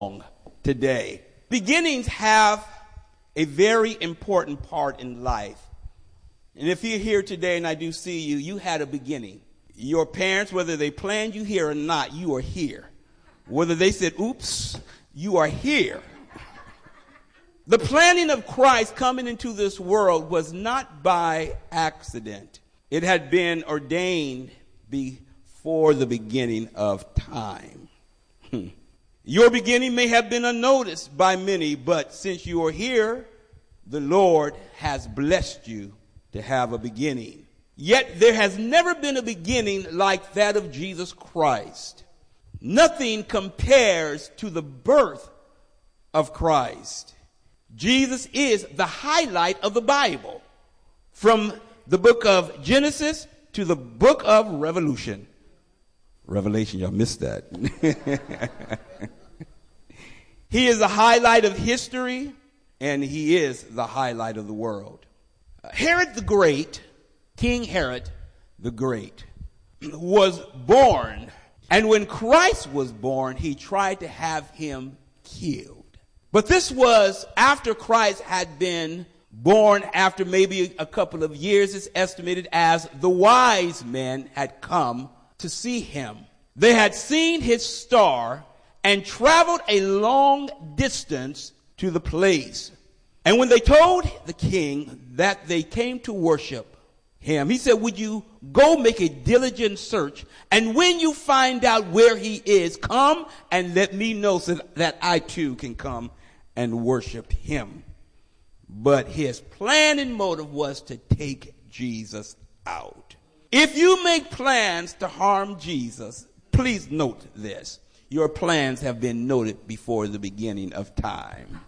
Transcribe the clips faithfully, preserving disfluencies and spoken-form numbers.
today. Beginnings have a very important part in life. And if you're here today and I do see you, you had a beginning. Your parents, whether they planned you here or not, you are here. Whether they said, oops, you are here. The planning of Christ coming into this world was not by accident. It had been ordained before the beginning of time. Hmm. Your beginning may have been unnoticed by many, but since you are here, the Lord has blessed you to have a beginning. Yet there has never been a beginning like that of Jesus Christ. Nothing compares to the birth of Christ. Jesus is the highlight of the Bible. From the book of Genesis to the book of Revolution. Revelation, y'all missed that. He is the highlight of history, and he is the highlight of the world. Herod the Great, King Herod the Great, was born, and when Christ was born, he tried to have him killed. But this was after Christ had been born, after maybe a couple of years. It's estimated as the wise men had come to see him. They had seen his star and traveled a long distance to the place. And when they told the king that they came to worship him, he said, would you go make a diligent search? And when you find out where he is, come and let me know so that I too can come and worship him. But his plan and motive was to take Jesus out. If you make plans to harm Jesus, please note this. Your plans have been noted before the beginning of time.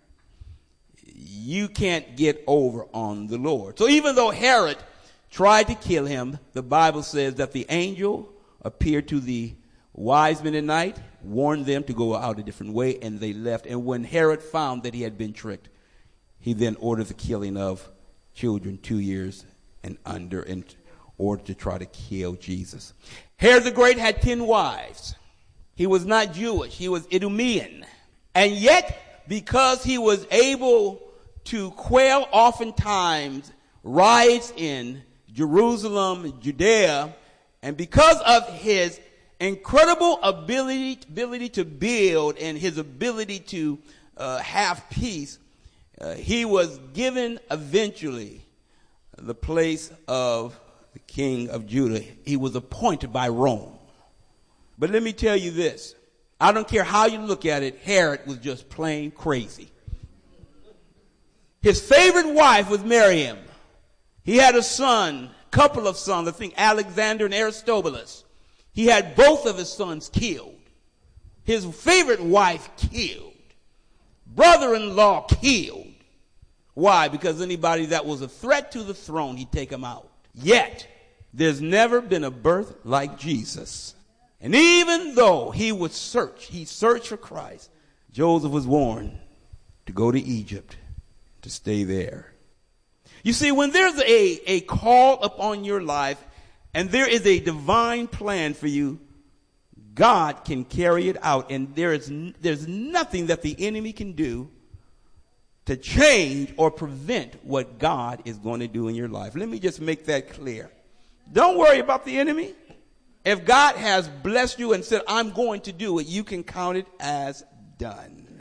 You can't get over on the Lord. So even though Herod tried to kill him, the Bible says that the angel appeared to the wise men at night, warned them to go out a different way, and they left. And when Herod found that he had been tricked, he then ordered the killing of children two years and under in order to try to kill Jesus. Herod the Great had ten wives. He was not Jewish. He was Idumean. And yet, because he was able to quell oftentimes riots in Jerusalem, Judea, and because of his incredible ability, ability to build and his ability to uh, have peace, uh, he was given eventually the place of the king of Judah. He was appointed by Rome. But let me tell you this. I don't care how you look at it, Herod was just plain crazy. His favorite wife was Miriam. He had a son, couple of sons, I think Alexander and Aristobulus. He had both of his sons killed. His favorite wife killed. Brother-in-law killed. Why? Because anybody that was a threat to the throne, he'd take him out. Yet, there's never been a birth like Jesus. And even though he would search, he searched for Christ, Joseph was warned to go to Egypt, to stay there. You see, when there's a, a call upon your life, and there is a divine plan for you, God can carry it out. And there is, there's nothing that the enemy can do to change or prevent what God is going to do in your life. Let me just make that clear. Don't worry about the enemy. If God has blessed you and said, I'm going to do it, you can count it as done.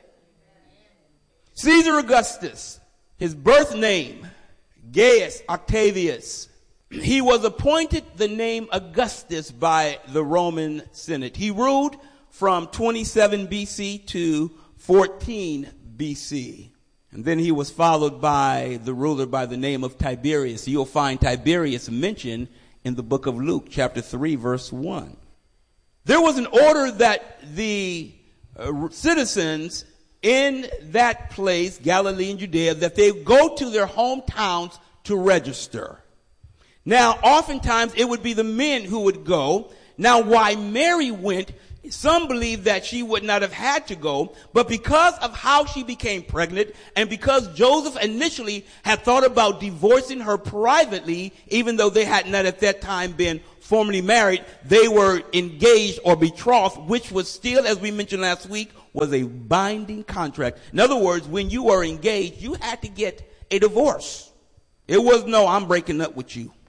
Caesar Augustus, his birth name, Gaius Octavius, he was appointed the name Augustus by the Roman Senate. He ruled from twenty-seven B C to fourteen B C. And then he was followed by the ruler by the name of Tiberius. You'll find Tiberius mentioned in the book of Luke, chapter three, verse one. There was an order that the uh, citizens in that place, Galilee and Judea, that they go to their hometowns to register. Now, oftentimes it would be the men who would go. Now, why Mary went, some believe that she would not have had to go, but because of how she became pregnant and because Joseph initially had thought about divorcing her privately, even though they had not at that time been formerly married, they were engaged or betrothed, which was still, as we mentioned last week, was a binding contract. In other words, when you were engaged, you had to get a divorce. It was no, I'm breaking up with you.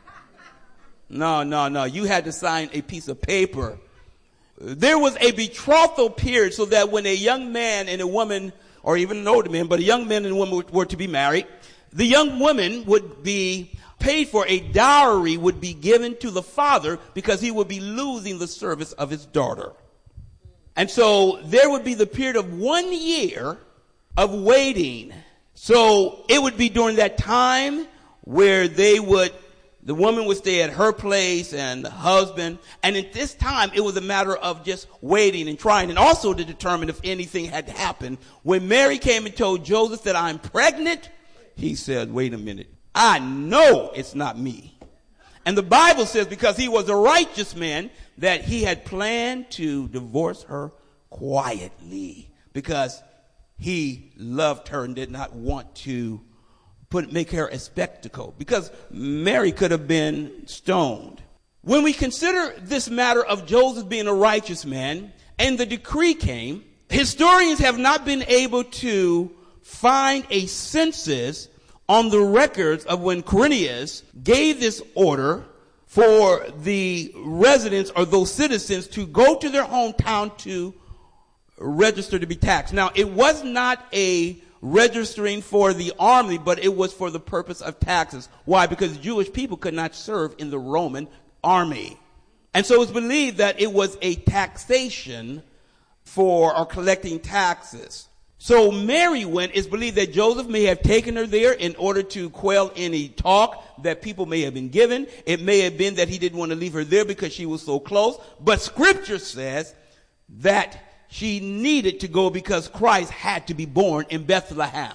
No, no, no. You had to sign a piece of paper. There was a betrothal period so that when a young man and a woman, or even an older man, but a young man and a woman were to be married, the young woman would be paid for. A dowry would be given to the father because he would be losing the service of his daughter. And so there would be the period of one year of waiting. So it would be during that time where they would, the woman would stay at her place and the husband. And at this time, it was a matter of just waiting and trying, and also to determine if anything had happened. When Mary came and told Joseph that I'm pregnant, he said, wait a minute. I know it's not me. And the Bible says because he was a righteous man that he had planned to divorce her quietly because he loved her and did not want to put make her a spectacle, because Mary could have been stoned. When we consider this matter of Joseph being a righteous man and the decree came, historians have not been able to find a census on the records of when Quirinius gave this order for the residents or those citizens to go to their hometown to register to be taxed. Now, it was not a registering for the army, but it was for the purpose of taxes. Why? Because Jewish people could not serve in the Roman army. And so it's believed that it was a taxation for or collecting taxes. So Mary went. It's believed that Joseph may have taken her there in order to quell any talk that people may have been given. It may have been that he didn't want to leave her there because she was so close. But scripture says that she needed to go because Christ had to be born in Bethlehem.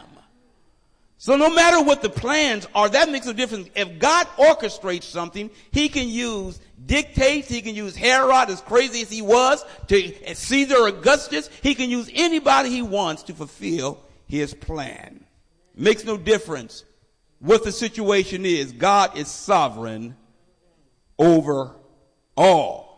So no matter what the plans are, that makes a difference. If God orchestrates something, he can use dictates, he can use Herod, as crazy as he was, to Caesar Augustus. He can use anybody he wants to fulfill his plan. Makes no difference what the situation is. God is sovereign over all.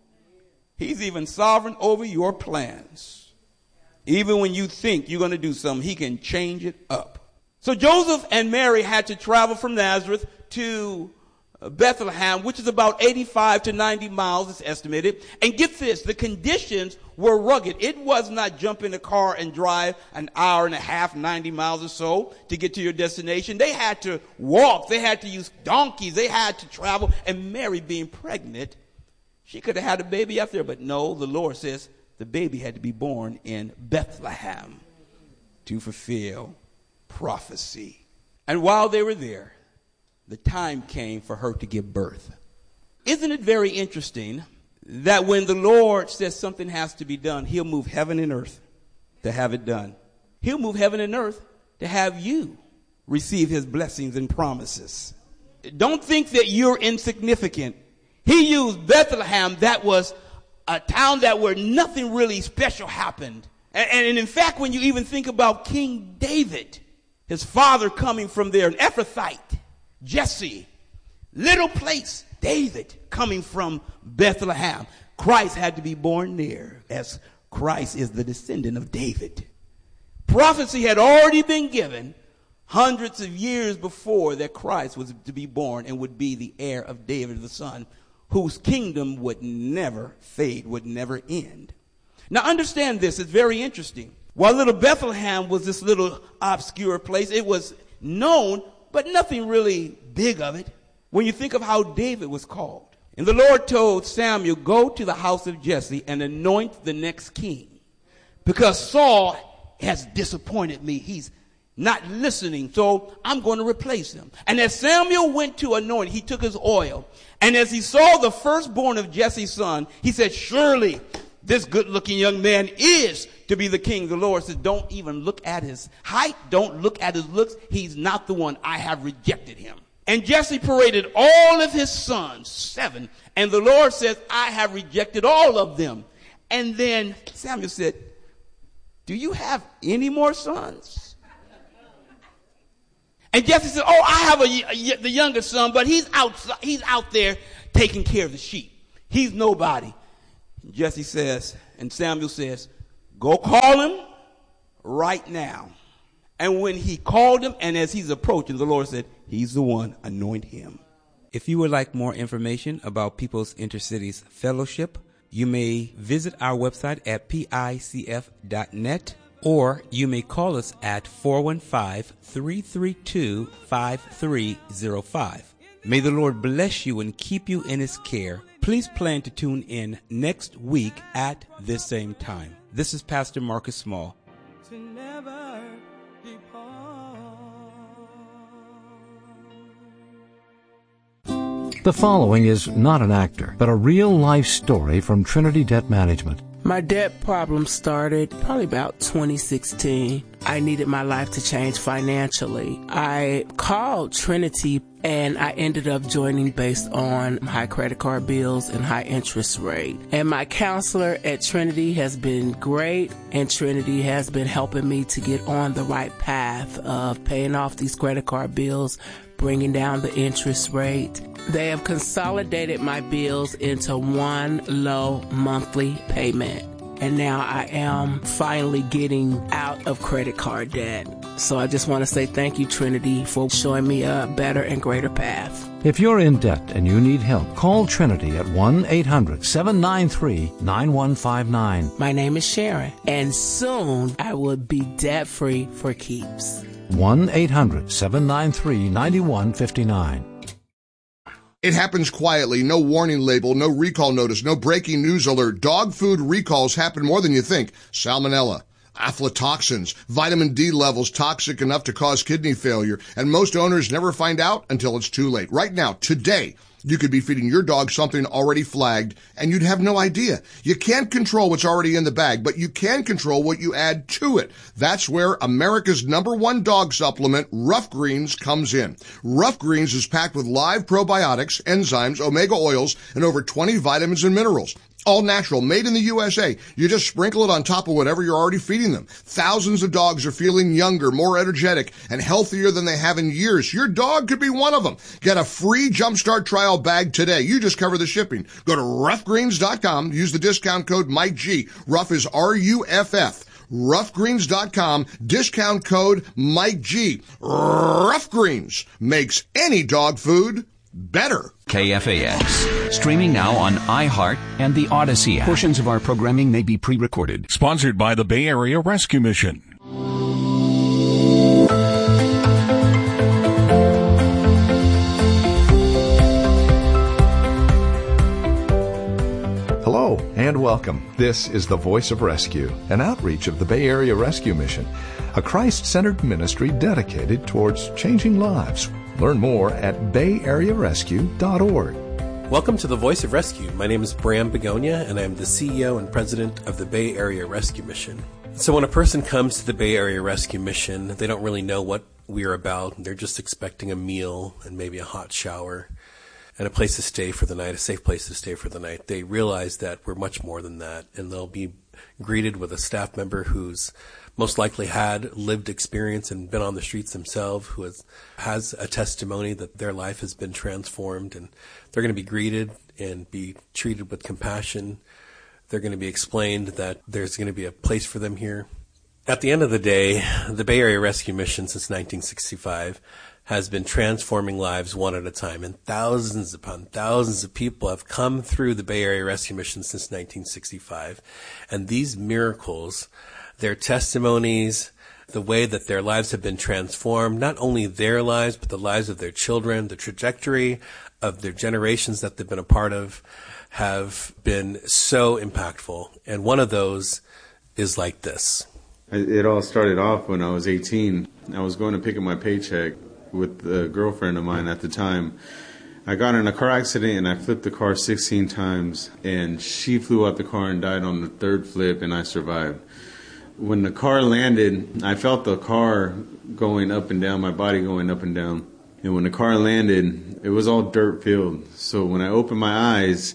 He's even sovereign over your plans. Even when you think you're going to do something, he can change it up. So Joseph and Mary had to travel from Nazareth to Bethlehem, which is about eighty-five to ninety miles, it's estimated. And get this, the conditions were rugged. It was not jump in a car and drive an hour and a half, ninety miles or so to get to your destination. They had to walk. They had to use donkeys. They had to travel. And Mary, being pregnant, she could have had a baby up there, but no, the Lord says the baby had to be born in Bethlehem to fulfill prophecy. And while they were there, the time came for her to give birth. Isn't it very interesting that when the Lord says something has to be done, he'll move heaven and earth to have it done. He'll move heaven and earth to have you receive his blessings and promises. Don't think that you're insignificant. He used Bethlehem, that was a town that where nothing really special happened. And, and in fact, when you even think about King David, his father coming from there, an Ephrathite, Jesse, little place, David coming from Bethlehem. Christ had to be born there, as Christ is the descendant of David. Prophecy had already been given hundreds of years before that Christ was to be born and would be the heir of David the son, whose kingdom would never fade, would never end. Now understand this, it's very interesting. While little Bethlehem was this little obscure place, it was known, but nothing really big of it, when you think of how David was called. And the Lord told Samuel, go to the house of Jesse and anoint the next king, because Saul has disappointed me. He's not listening, so I'm going to replace him. And as Samuel went to anoint, he took his oil. And as he saw the firstborn of Jesse's son, he said, surely this good-looking young man is to be the king. The Lord said, don't even look at his height. Don't look at his looks. He's not the one. I have rejected him. And Jesse paraded all of his sons, seven. And the Lord says, I have rejected all of them. And then Samuel said, do you have any more sons? And Jesse said, oh, I have a, a, the younger son, but he's out, he's out there taking care of the sheep. He's nobody. And Jesse says, and Samuel says, go call him right now. And when he called him, and as he's approaching, the Lord said, he's the one, anoint him. If you would like more information about People's Intercities Fellowship, you may visit our website at P I C F dot net. Or you may call us at four one five, three three two, five three zero five. May the Lord bless you and keep you in his care. Please plan to tune in next week at this same time. This is Pastor Marcus Small. To never The following is not an actor, but a real-life story from Trinity Debt Management. My debt problem started probably about twenty sixteen. I needed my life to change financially. I called Trinity and I ended up joining based on high credit card bills and high interest rate. And my counselor at Trinity has been great, and Trinity has been helping me to get on the right path of paying off these credit card bills, bringing down the interest rate. They have consolidated my bills into one low monthly payment. And now I am finally getting out of credit card debt. So I just want to say thank you, Trinity, for showing me a better and greater path. If you're in debt and you need help, call Trinity at one eight hundred, seven nine three, nine one five nine. My name is Sharon, and soon I will be debt-free for keeps. one eight hundred, seven nine three, nine one five nine. It happens quietly, no warning label, no recall notice, no breaking news alert. Dog food recalls happen more than you think. Salmonella, aflatoxins, vitamin D levels toxic enough to cause kidney failure, and most owners never find out until it's too late. Right now, today, you could be feeding your dog something already flagged, and you'd have no idea. You can't control what's already in the bag, but you can control what you add to it. That's where America's number one dog supplement, Rough Greens, comes in. Rough Greens is packed with live probiotics, enzymes, omega oils, and over twenty vitamins and minerals. All natural, made in the U S A. You just sprinkle it on top of whatever you're already feeding them. Thousands of dogs are feeling younger, more energetic, and healthier than they have in years. Your dog could be one of them. Get a free Jumpstart trial bag today. You just cover the shipping. Go to rough greens dot com. Use the discount code Mike G. Rough is R U F F. rough greens dot com. Discount code Mike G. Rough Greens makes any dog food better. K F A X. Streaming now on iHeart and the Odyssey app. Portions of our programming may be pre-recorded. Sponsored by the Bay Area Rescue Mission. Hello and welcome. This is the Voice of Rescue, an outreach of the Bay Area Rescue Mission, a Christ-centered ministry dedicated towards changing lives. Learn more at bay area rescue dot org. Welcome to the Voice of Rescue. My name is Bram Begonia, and I am the C E O and President of the Bay Area Rescue Mission. So when a person comes to the Bay Area Rescue Mission, they don't really know what we're about. They're just expecting a meal and maybe a hot shower and a place to stay for the night, a safe place to stay for the night. They realize that we're much more than that, and they'll be greeted with a staff member who's most likely had lived experience and been on the streets themselves, who has, has a testimony that their life has been transformed, and they're going to be greeted and be treated with compassion. They're going to be explained that there's going to be a place for them here. At the end of the day, the Bay Area Rescue Mission since nineteen sixty-five has been transforming lives one at a time, and thousands upon thousands of people have come through the Bay Area Rescue Mission since nineteen sixty-five. And these miracles, their testimonies, the way that their lives have been transformed, not only their lives, but the lives of their children, the trajectory of their generations that they've been a part of, have been so impactful. And one of those is like this. It all started off when I was eighteen. I was going to pick up my paycheck with a girlfriend of mine at the time. I got in a car accident and I flipped the car sixteen times, and she flew out the car and died on the third flip, and I survived. When the car landed, I felt the car going up and down, my body going up and down. And when the car landed, it was all dirt filled. So when I opened my eyes,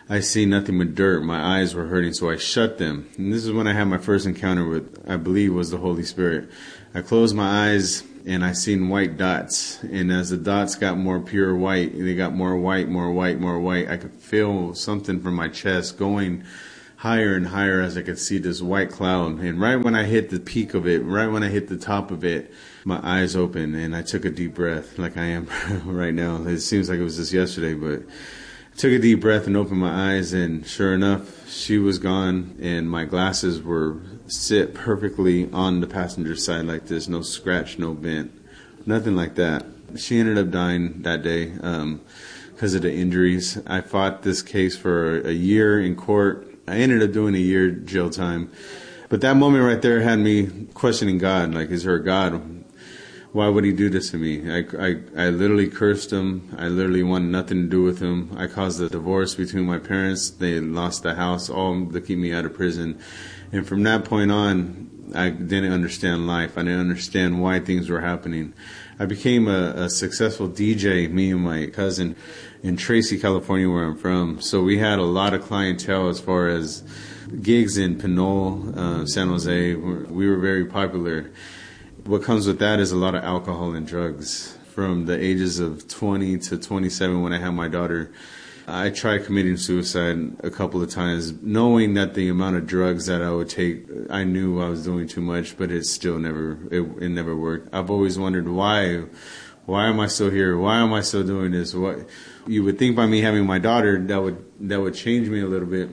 I see nothing but dirt. My eyes were hurting, so I shut them. And this is when I had my first encounter with, I believe, was the Holy Spirit. I closed my eyes, and I seen white dots. And as the dots got more pure white, they got more white, more white, more white. I could feel something from my chest going higher and higher as I could see this white cloud. And right when I hit the peak of it, right when I hit the top of it, my eyes opened, and I took a deep breath like I am right now. It seems like it was just yesterday, but I took a deep breath and opened my eyes, and sure enough, she was gone, and my glasses were sit perfectly on the passenger side like this, no scratch, no bent, nothing like that. She ended up dying that day um, because of the injuries. I fought this case for a year in court. I ended up doing a year jail time. But that moment right there had me questioning God, like, is there a God? Why would he do this to me? I, I, I literally cursed him. I literally wanted nothing to do with him. I caused a divorce between my parents. They lost the house, all to keep me out of prison. And from that point on, I didn't understand life. I didn't understand why things were happening. I became a, a successful D J, me and my cousin, in Tracy, California, where I'm from. So we had a lot of clientele as far as gigs in Pinole, uh, San Jose. We were very popular. What comes with that is a lot of alcohol and drugs. From the ages of twenty to twenty-seven, when I had my daughter, I tried committing suicide a couple of times, knowing that the amount of drugs that I would take, I knew I was doing too much, but it still never, it, it never worked. I've always wondered why, why am I still here? Why am I still doing this? What you would think by me having my daughter, that would that would change me a little bit.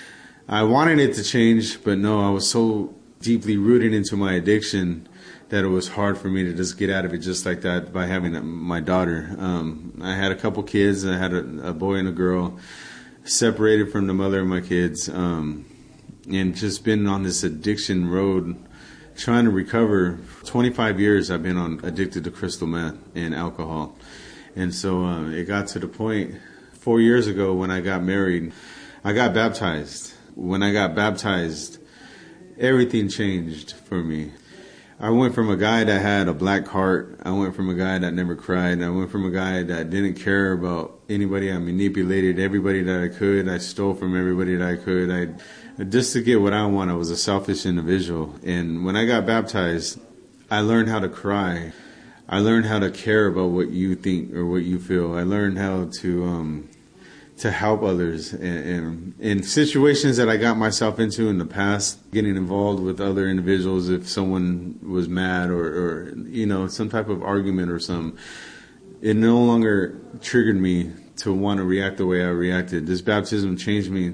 I wanted it to change, but no, I was so deeply rooted into my addiction that it was hard for me to just get out of it just like that by having my daughter. Um, I had a couple kids. I had a, a boy and a girl, separated from the mother of my kids, um, and just been on this addiction road trying to recover. twenty-five years I've been on addicted to crystal meth and alcohol. And so uh, it got to the point four years ago when I got married, I got baptized. When I got baptized, everything changed for me. I went from a guy that had a black heart. I went from a guy that never cried. I went from a guy that didn't care about anybody. I manipulated everybody that I could. I stole from everybody that I could. I, just to get what I want, I was a selfish individual. And when I got baptized, I learned how to cry. I learned how to care about what you think or what you feel. I learned how to um, to help others. And, and in situations that I got myself into in the past, getting involved with other individuals if someone was mad or, or you know, some type of argument or something, it no longer triggered me to want to react the way I reacted. This baptism changed me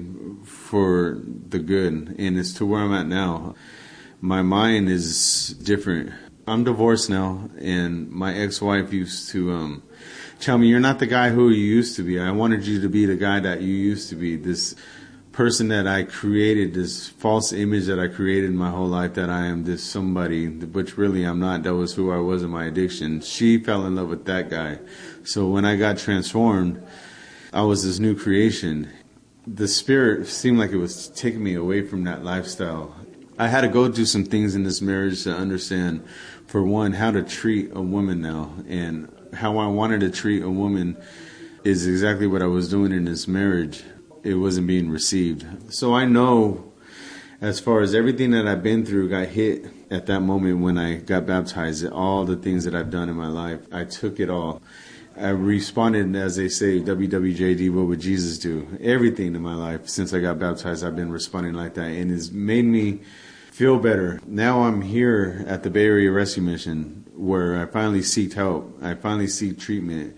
for the good, and it's to where I'm at now. My mind is different. I'm divorced now, and my ex-wife used to um, tell me, you're not the guy who you used to be. I wanted you to be the guy that you used to be, this person that I created, this false image that I created my whole life that I am this somebody, which really I'm not. That was who I was in my addiction. She fell in love with that guy. So when I got transformed, I was this new creation. The Spirit seemed like it was taking me away from that lifestyle. I had to go do some things in this marriage to understand, for one, how to treat a woman now. And how I wanted to treat a woman is exactly what I was doing in this marriage. It wasn't being received. So I know, as far as everything that I've been through got hit at that moment when I got baptized, all the things that I've done in my life, I took it all. I responded, as they say, W W J D, what would Jesus do? Everything in my life since I got baptized, I've been responding like that, and it's made me feel better. Now I'm here at the Bay Area Rescue Mission, where I finally seeked help. I finally seek treatment.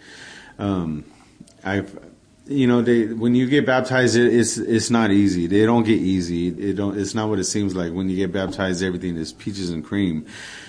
Um, I've, you know, they, when you get baptized, it, it's it's not easy. They don't get easy. It don't. It's not what it seems like. When you get baptized, everything is peaches and cream.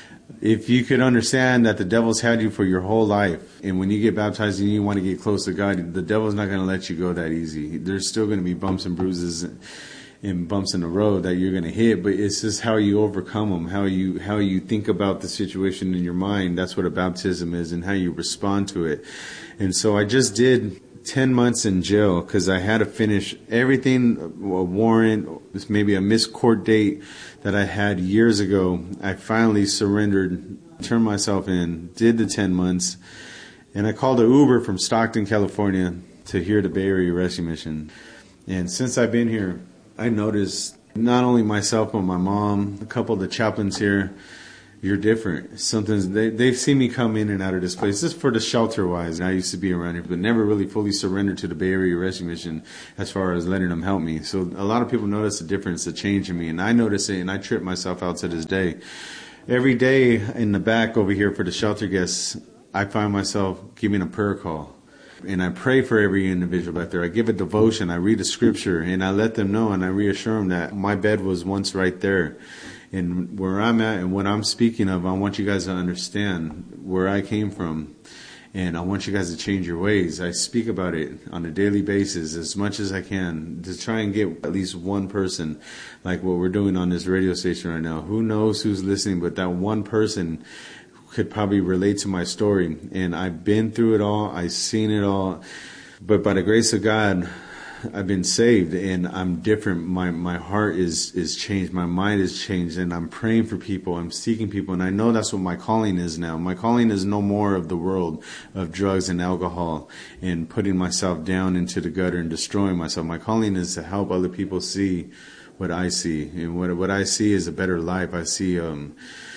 If you could understand that the devil's had you for your whole life, and when you get baptized and you want to get close to God, the devil's not going to let you go that easy. There's still going to be bumps and bruises and, and bumps in the road that you're going to hit, but it's just how you overcome them, how you how you think about the situation in your mind. That's what a baptism is, and how you respond to it. And so I just did ten months in jail because I had to finish everything, a warrant, maybe a missed court date that I had years ago. I finally surrendered, turned myself in, did the ten months, and I called an Uber from Stockton, California to here to Bay Area Rescue Mission. And since I've been here, I noticed not only myself, but my mom, a couple of the chaplains here, you're different. Something's, they, they've seen me come in and out of this place. Just for the shelter-wise, I used to be around here, but never really fully surrendered to the Bay Area Rescue Mission as far as letting them help me. So a lot of people notice the difference, the change in me, and I notice it, and I trip myself out to this day. Every day in the back over here for the shelter guests, I find myself giving a prayer call. And I pray for every individual back there. I give a devotion, I read a scripture, and I let them know and I reassure them that my bed was once right there. And where I'm at and what I'm speaking of, I want you guys to understand where I came from. And I want you guys to change your ways. I speak about it on a daily basis as much as I can to try and get at least one person, like what we're doing on this radio station right now. Who knows who's listening, but that one person could probably relate to my story. And I've been through it all. I've seen it all. But by the grace of God, I've been saved and I'm different. My my heart is is changed. My mind is changed, and I'm praying for people. I'm seeking people, and I know that's what my calling is now. My calling is no more of the world of drugs and alcohol and putting myself down into the gutter and destroying myself. My calling is to help other people see what I see, and what what I see is a better life. I see um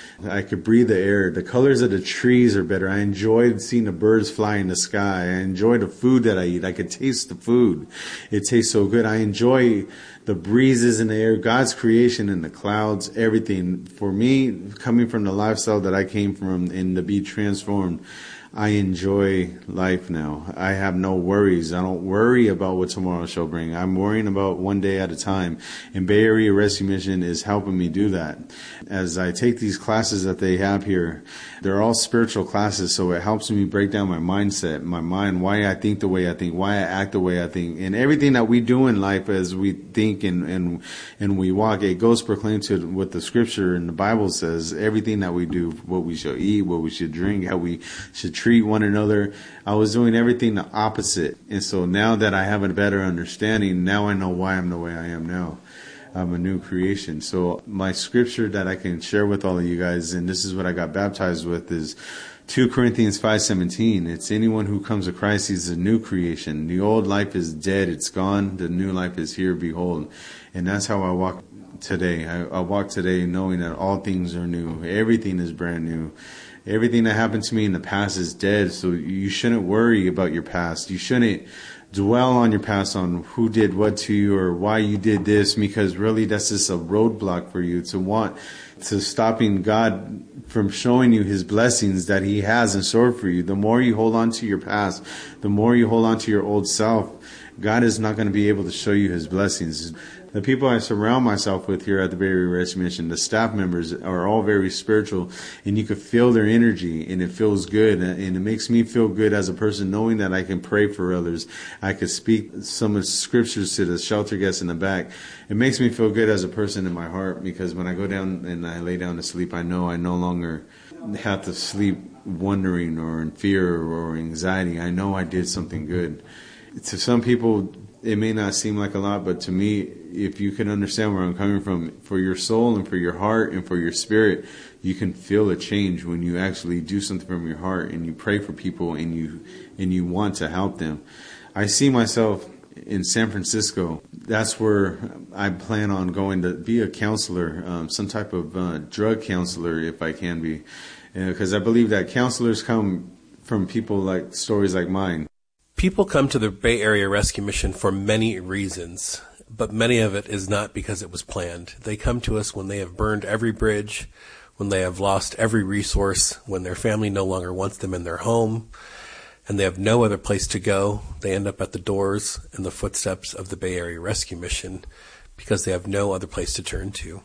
I could breathe the air. The colors of the trees are better. I enjoyed seeing the birds fly in the sky. I enjoy the food that I eat. I could taste the food. It tastes so good. I enjoy the breezes in the air, God's creation in the clouds, everything. For me, coming from the lifestyle that I came from and to be transformed, I enjoy life now. I have no worries. I don't worry about what tomorrow shall bring. I'm worrying about one day at a time. And Bay Area Rescue Mission is helping me do that. As I take these classes that they have here, they're all spiritual classes, so it helps me break down my mindset, my mind, why I think the way I think, why I act the way I think. And everything that we do in life as we think and, and, and we walk, it goes proclaimed to what the scripture and the Bible says. Everything that we do, what we shall eat, what we should drink, how we should treat one another. I was doing everything the opposite. And so now that I have a better understanding, now I know why I'm the way I am now. I'm a new creation. So my scripture that I can share with all of you guys, and this is what I got baptized with, is Second Corinthians five seventeen. It's anyone who comes to Christ, he's a new creation. The old life is dead. It's gone. The new life is here. Behold. And that's how I walk today. I, I walk today knowing that all things are new. Everything is brand new. Everything that happened to me in the past is dead. So you shouldn't worry about your past. You shouldn't dwell on your past, on who did what to you or why you did this, because really that's just a roadblock for you to want to stopping God from showing you his blessings that he has in store for you. The more you hold on to your past, the more you hold on to your old self, God is not going to be able to show you his blessings. The people I surround myself with here at the Bay Area Rescue Mission, the staff members, are all very spiritual, and you can feel their energy, and it feels good, and it makes me feel good as a person knowing that I can pray for others. I can speak some of the scriptures to the shelter guests in the back. It makes me feel good as a person in my heart, because when I go down and I lay down to sleep, I know I no longer have to sleep wondering or in fear or anxiety. I know I did something good. To some people, it may not seem like a lot, but to me, if you can understand where I'm coming from, for your soul and for your heart and for your spirit, you can feel a change when you actually do something from your heart and you pray for people and you and you want to help them. I see myself in San Francisco. That's where I plan on going to be a counselor, um, some type of uh, drug counselor if I can be, because uh, I believe that counselors come from people like stories like mine. People come to the Bay Area Rescue Mission for many reasons, but many of it is not because it was planned. They come to us when they have burned every bridge, when they have lost every resource, when their family no longer wants them in their home, and they have no other place to go. They end up at the doors and the footsteps of the Bay Area Rescue Mission because they have no other place to turn to.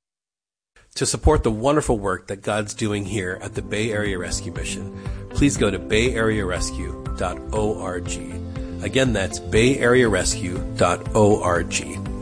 To support the wonderful work that God's doing here at the Bay Area Rescue Mission, please go to bay area rescue dot org. Again, that's bay area rescue dot org.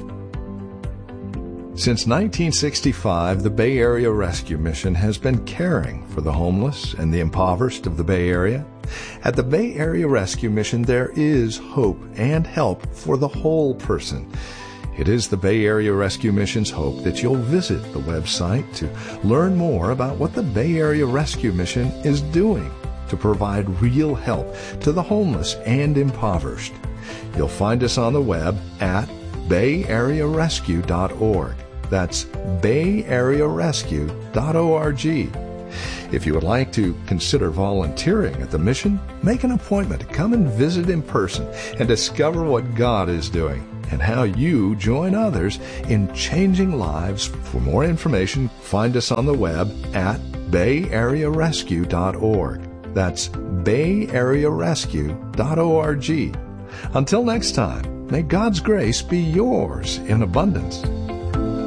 Since nineteen sixty-five, the Bay Area Rescue Mission has been caring for the homeless and the impoverished of the Bay Area. At the Bay Area Rescue Mission, there is hope and help for the whole person. It is the Bay Area Rescue Mission's hope that you'll visit the website to learn more about what the Bay Area Rescue Mission is doing to provide real help to the homeless and impoverished. You'll find us on the web at bay area rescue dot org. That's bay area rescue dot org. If you would like to consider volunteering at the mission, make an appointment to come and visit in person and discover what God is doing and how you join others in changing lives. For more information, find us on the web at bay area rescue dot org. That's bay area rescue dot org. Until next time, may God's grace be yours in abundance.